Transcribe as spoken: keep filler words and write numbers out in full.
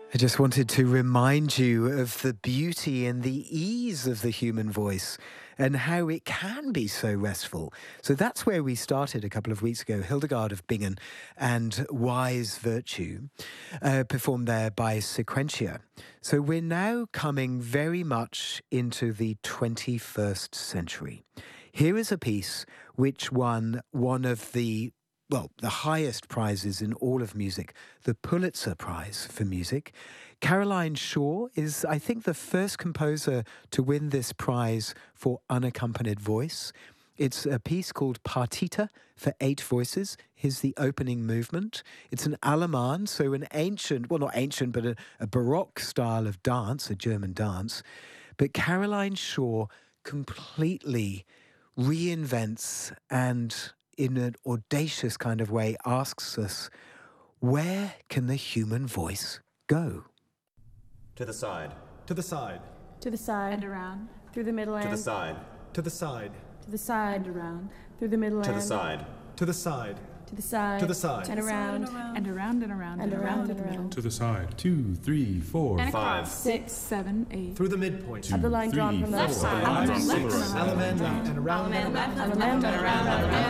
I just wanted to remind you of the beauty and the ease of the human voice and how it can be so restful. So that's where we started a couple of weeks ago. Hildegard of Bingen and Wise Virtue, uh, performed there by Sequentia. So we're now coming very much into the twenty-first century. Here is a piece which won one of the well, the highest prizes in all of music, the Pulitzer Prize for Music. Caroline Shaw is, I think, the first composer to win this prize for unaccompanied voice. It's a piece called Partita for eight voices. Here's the opening movement. It's an Allemande, so an ancient, well, not ancient, but a, a Baroque style of dance, a German dance. But Caroline Shaw completely reinvents and in an audacious kind of way, asks us, where can the human voice go? To the side. To the side. To the side. And around. Through the middle To and the side. To the side. To the side. And around. Through the middle To and the side. To the side. To the side. To the side. And around. And around and around And around to and the middle. around. To the side. Two, three, four, And Five. across. Six, seven, eight. Through the midpoint. Of the line drawn three, from four, left side. five, Left six, side. Allemande left and around. Allemande left and around.